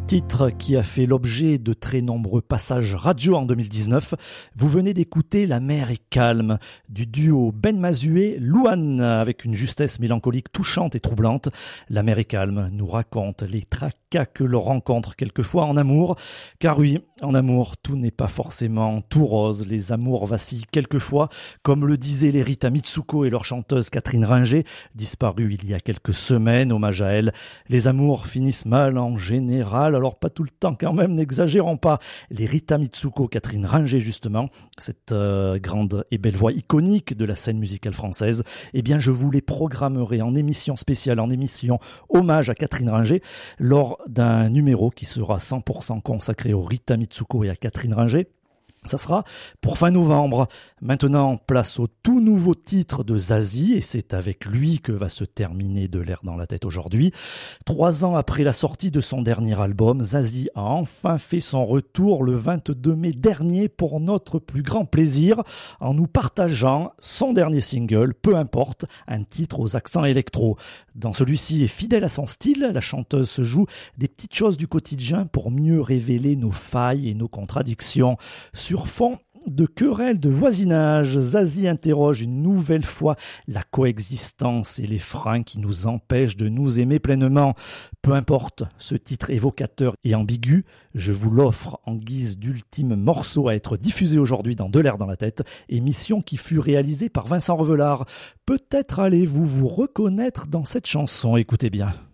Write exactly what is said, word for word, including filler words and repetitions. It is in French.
Titre qui a fait l'objet de très nombreux passages radio en deux mille dix-neuf. Vous venez d'écouter La mer est calme du duo Ben Mazué Louane avec une justesse mélancolique touchante et troublante. La mer est calme nous raconte les tracas que l'on rencontre quelquefois en amour. Car oui, en amour, tout n'est pas forcément tout rose. Les amours vacillent quelquefois, comme le disaient les Rita Mitsuko et leur chanteuse Catherine Ringer, disparue il y a quelques semaines, hommage à elle. Les amours finissent mal en général, alors pas tout le temps quand même, n'exagérons pas. Les Rita Mitsuko, Catherine Ringer justement, cette euh, grande et belle voix iconique de la scène musicale française, eh bien je vous les programmerai en émission spéciale, en émission hommage à Catherine Ringer, lors d'un numéro qui sera cent pour cent consacré aux Rita Mitsuko et à Catherine Ringer. Ça sera pour fin novembre. Maintenant, place au tout nouveau titre de Zazie, et c'est avec lui que va se terminer De l'air dans la tête aujourd'hui. Trois ans après la sortie de son dernier album, Zazie a enfin fait son retour le vingt-deux mai dernier pour notre plus grand plaisir, en nous partageant son dernier single, Peu importe, un titre aux accents électro. Dans celui-ci, et fidèle à son style, la chanteuse se joue des petites choses du quotidien pour mieux révéler nos failles et nos contradictions. Sur fond de querelles de voisinage, Zazie interroge une nouvelle fois la coexistence et les freins qui nous empêchent de nous aimer pleinement. Peu importe, ce titre évocateur et ambigu, je vous l'offre en guise d'ultime morceau à être diffusé aujourd'hui dans De l'air dans la tête, émission qui fut réalisée par Vincent Revelard. Peut-être allez-vous vous reconnaître dans cette chanson, écoutez bien.